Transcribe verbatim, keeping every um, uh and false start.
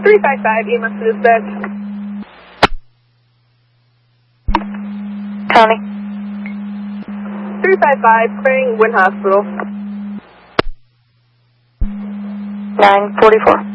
three five five, E M S to dispatch. County. three five five, clearing Wynn Hospital. nine forty-four.